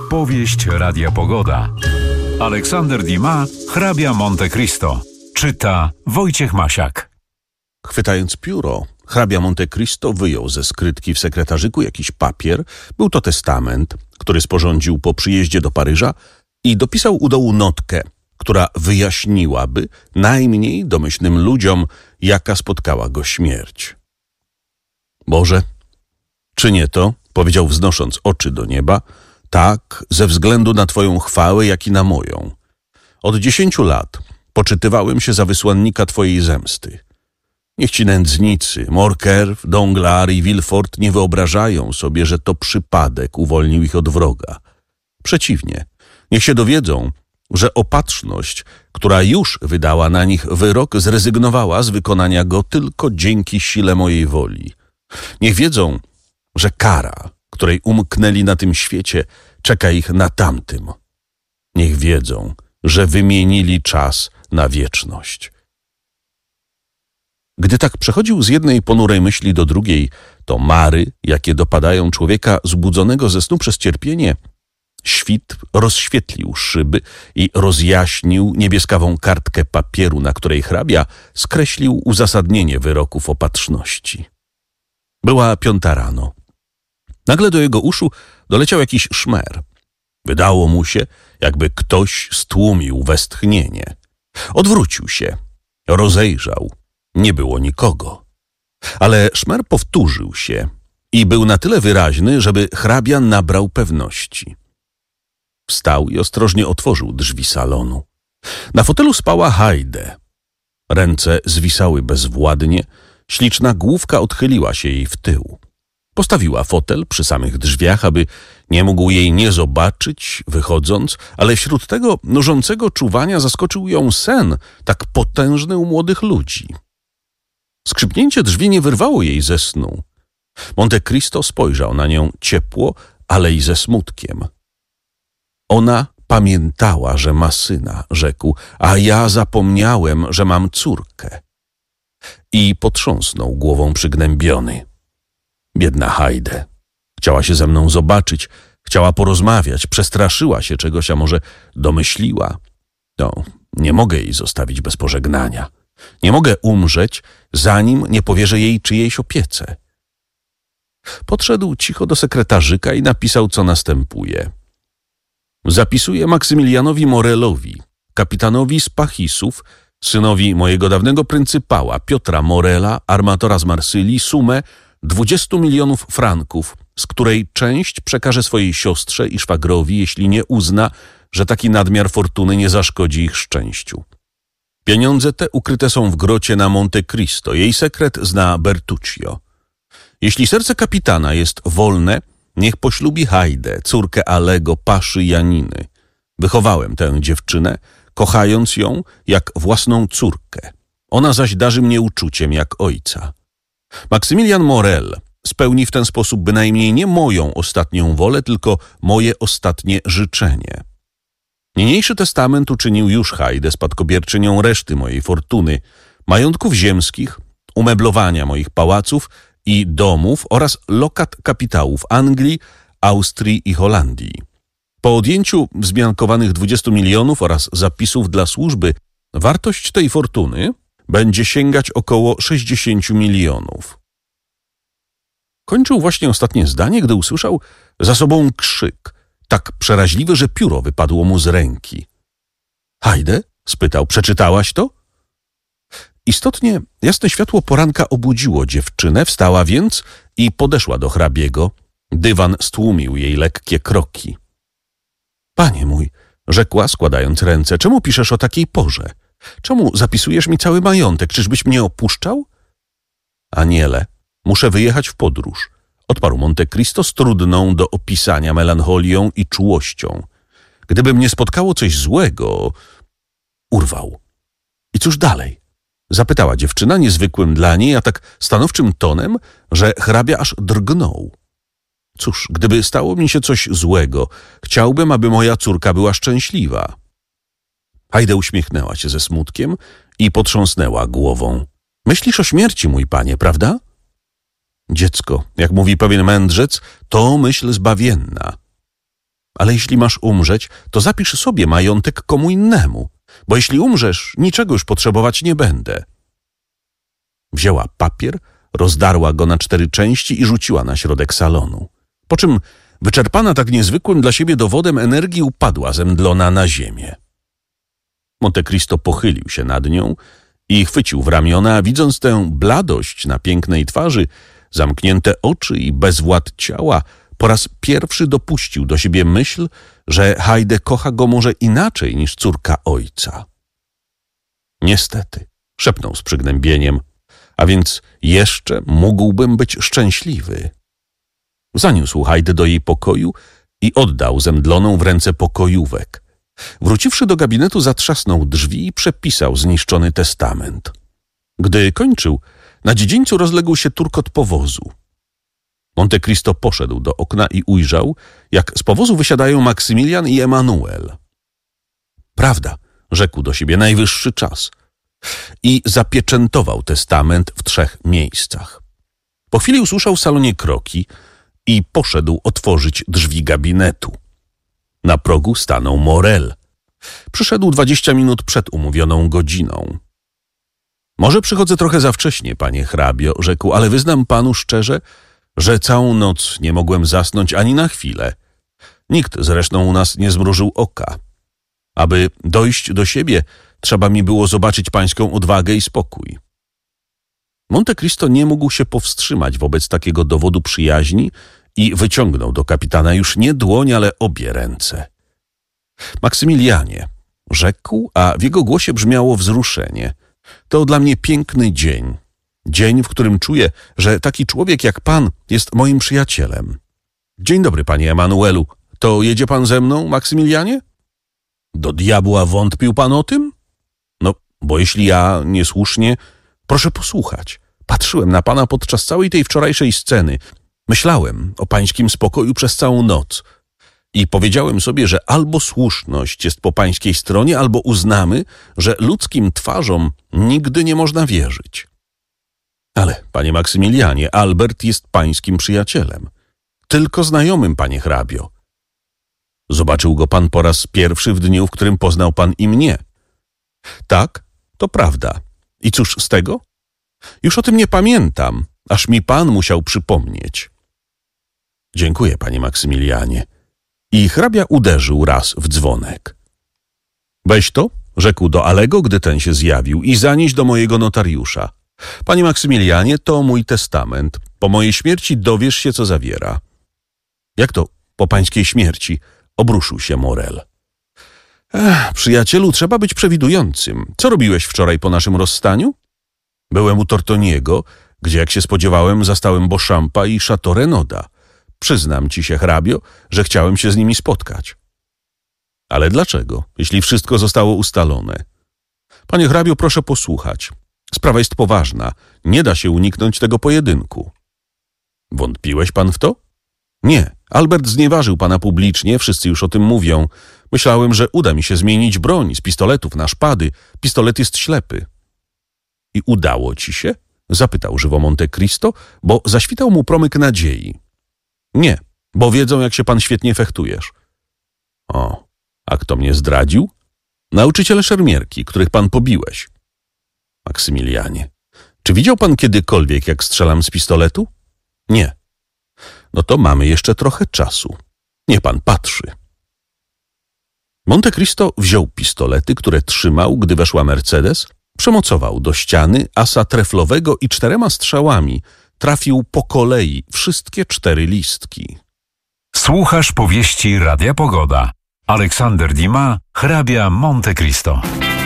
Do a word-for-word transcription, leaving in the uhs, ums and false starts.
Powieść Radia Pogoda. Aleksander Dumas, Hrabia Monte Cristo. Czyta Wojciech Masiak. Chwytając pióro, hrabia Monte Cristo wyjął ze skrytki w sekretarzyku jakiś papier. Był to testament, który sporządził po przyjeździe do Paryża i dopisał u dołu notkę, która wyjaśniłaby najmniej domyślnym ludziom, jaka spotkała go śmierć. Boże, czynię to, powiedział wznosząc oczy do nieba, tak ze względu na Twoją chwałę, jak i na moją. Od dziesięciu lat poczytywałem się za wysłannika Twojej zemsty. Niech ci nędznicy, Morcerf, Danglars i Villefort nie wyobrażają sobie, że to przypadek uwolnił ich od wroga. Przeciwnie, niech się dowiedzą, że opatrzność, która już wydała na nich wyrok, zrezygnowała z wykonania go tylko dzięki sile mojej woli. Niech wiedzą, że kara, której umknęli na tym świecie, czeka ich na tamtym. Niech wiedzą, że wymienili czas na wieczność. Gdy tak przechodził z jednej ponurej myśli do drugiej, to mary, jakie dopadają człowieka zbudzonego ze snu przez cierpienie, świt rozświetlił szyby i rozjaśnił niebieskawą kartkę papieru, na której hrabia skreślił uzasadnienie wyroków opatrzności. Była piąta rano. Nagle do jego uszu doleciał jakiś szmer. Wydało mu się, jakby ktoś stłumił westchnienie. Odwrócił się, rozejrzał. Nie było nikogo. Ale szmer powtórzył się i był na tyle wyraźny, żeby hrabia nabrał pewności. Wstał i ostrożnie otworzył drzwi salonu. Na fotelu spała Haydée. Ręce zwisały bezwładnie, śliczna główka odchyliła się jej w tył. Postawiła fotel przy samych drzwiach, aby nie mógł jej nie zobaczyć, wychodząc, ale wśród tego nużącego czuwania zaskoczył ją sen, tak potężny u młodych ludzi. Skrzypnięcie drzwi nie wyrwało jej ze snu. Monte Cristo spojrzał na nią ciepło, ale i ze smutkiem. Ona pamiętała, że ma syna, rzekł, a ja zapomniałem, że mam córkę. I potrząsnął głową przygnębiony. Biedna Haydée. Chciała się ze mną zobaczyć, chciała porozmawiać, przestraszyła się czegoś, a może domyśliła. No, nie mogę jej zostawić bez pożegnania. Nie mogę umrzeć, zanim nie powierzę jej czyjejś opiece. Podszedł cicho do sekretarzyka i napisał, co następuje. Zapisuję Maksymilianowi Morelowi, kapitanowi z Pachisów, synowi mojego dawnego pryncypała Piotra Morela, armatora z Marsylii, sumę dwudziestu milionów franków, z której część przekaże swojej siostrze i szwagrowi, jeśli nie uzna, że taki nadmiar fortuny nie zaszkodzi ich szczęściu. Pieniądze te ukryte są w grocie na Monte Cristo. Jej sekret zna Bertuccio. Jeśli serce kapitana jest wolne, niech poślubi Haydée, córkę Alego, paszy Janiny. Wychowałem tę dziewczynę, kochając ją jak własną córkę. Ona zaś darzy mnie uczuciem jak ojca. Maksymilian Morel spełni w ten sposób bynajmniej nie moją ostatnią wolę, tylko moje ostatnie życzenie. Niniejszy testament uczynił już Haydée spadkobierczynią reszty mojej fortuny, majątków ziemskich, umeblowania moich pałaców i domów oraz lokat kapitałów Anglii, Austrii i Holandii. Po odjęciu wzmiankowanych dwudziestu milionów oraz zapisów dla służby, wartość tej fortuny będzie sięgać około sześćdziesięciu milionów. Kończył właśnie ostatnie zdanie, gdy usłyszał za sobą krzyk, tak przeraźliwy, że pióro wypadło mu z ręki. Haydée? Spytał, przeczytałaś to? Istotnie jasne światło poranka obudziło dziewczynę, wstała więc i podeszła do hrabiego. Dywan stłumił jej lekkie kroki. Panie mój, rzekła, składając ręce, czemu piszesz o takiej porze? Czemu zapisujesz mi cały majątek? Czyżbyś mnie opuszczał? Aniele, muszę wyjechać w podróż, odparł Monte Cristo z trudną do opisania melancholią i czułością. Gdyby mnie spotkało coś złego... Urwał. I cóż dalej? Zapytała dziewczyna niezwykłym dla niej, a tak stanowczym tonem, że hrabia aż drgnął. Cóż, gdyby stało mi się coś złego, chciałbym, aby moja córka była szczęśliwa. Haydée uśmiechnęła się ze smutkiem i potrząsnęła głową. Myślisz o śmierci, mój panie, prawda? Dziecko, jak mówi pewien mędrzec, to myśl zbawienna. ale jeśli masz umrzeć, to zapisz sobie majątek komu innemu, bo jeśli umrzesz, niczego już potrzebować nie będę. Wzięła papier, rozdarła go na cztery części i rzuciła na środek salonu. Po czym, wyczerpana tak niezwykłym dla siebie dowodem energii, upadła zemdlona na ziemię. Monte Cristo pochylił się nad nią i chwycił w ramiona, a widząc tę bladość na pięknej twarzy, zamknięte oczy i bezwład ciała, po raz pierwszy dopuścił do siebie myśl, że Haydée kocha go może inaczej niż córka ojca. Niestety, szepnął z przygnębieniem, a więc jeszcze mógłbym być szczęśliwy. Zaniósł Haydée do jej pokoju i oddał zemdloną w ręce pokojówek. Wróciwszy do gabinetu, zatrzasnął drzwi i przepisał zniszczony testament. Gdy kończył, na dziedzińcu rozległ się turkot powozu. Monte Cristo poszedł do okna i ujrzał, jak z powozu wysiadają Maksymilian i Emanuel. Prawda, rzekł do siebie, najwyższy czas. I zapieczętował testament w trzech miejscach. Po chwili usłyszał w salonie kroki i poszedł otworzyć drzwi gabinetu. Na progu stanął Morel. Przyszedł dwadzieścia minut przed umówioną godziną. Może przychodzę trochę za wcześnie, panie hrabio, rzekł, ale wyznam panu szczerze, że całą noc nie mogłem zasnąć ani na chwilę. Nikt zresztą u nas nie zmrużył oka. Aby dojść do siebie, trzeba mi było zobaczyć pańską odwagę i spokój. Monte Cristo nie mógł się powstrzymać wobec takiego dowodu przyjaźni i wyciągnął do kapitana już nie dłoń, ale obie ręce. Maksymilianie, rzekł, a w jego głosie brzmiało wzruszenie. To dla mnie piękny dzień. Dzień, w którym czuję, że taki człowiek jak pan jest moim przyjacielem. Dzień dobry, panie Emanuelu. To jedzie pan ze mną, Maksymilianie? Do diabła wątpił pan o tym? No, bo jeśli ja niesłusznie, proszę posłuchać. Patrzyłem na pana podczas całej tej wczorajszej sceny. Myślałem o pańskim spokoju przez całą noc. I powiedziałem sobie, że albo słuszność jest po pańskiej stronie, albo uznamy, że ludzkim twarzom nigdy nie można wierzyć. Ale, panie Maksymilianie, Albert jest pańskim przyjacielem. Tylko znajomym, panie hrabio. Zobaczył go pan po raz pierwszy w dniu, w którym poznał pan i mnie. Tak, to prawda. I cóż z tego? Już o tym nie pamiętam, aż mi pan musiał przypomnieć. Dziękuję, panie Maksymilianie. I hrabia uderzył raz w dzwonek. Weź to, rzekł do Alego, gdy ten się zjawił, i zanieś do mojego notariusza. Panie Maksymilianie, to mój testament. Po mojej śmierci dowiesz się, co zawiera. Jak to po pańskiej śmierci? Obruszył się Morel. Ech, przyjacielu, trzeba być przewidującym. Co robiłeś wczoraj po naszym rozstaniu? Byłem u Tortoniego, gdzie, jak się spodziewałem, zastałem Beauchampa i Chateau Renauda. Przyznam ci się, hrabio, że chciałem się z nimi spotkać. Ale dlaczego, jeśli wszystko zostało ustalone? Panie hrabio, proszę posłuchać. Sprawa jest poważna. Nie da się uniknąć tego pojedynku. Wątpiłeś pan w to? Nie. Albert znieważył pana publicznie, wszyscy już o tym mówią. Myślałem, że uda mi się zmienić broń z pistoletów na szpady. Pistolet jest ślepy. I udało ci się? Zapytał żywo Monte Cristo, bo zaświtał mu promyk nadziei. Nie, bo wiedzą, jak się pan świetnie fechtujesz. O, a kto mnie zdradził? Nauczyciele szermierki, których pan pobiłeś. Maksymilianie, czy widział pan kiedykolwiek, jak strzelam z pistoletu? Nie. No to mamy jeszcze trochę czasu. Niech pan patrzy. Monte Cristo wziął pistolety, które trzymał, gdy weszła Mercedes, przemocował do ściany asa treflowego i czterema strzałami trafił po kolei wszystkie cztery listki. Słuchasz powieści Radia Pogoda. Aleksander Dumas, hrabia Monte Cristo.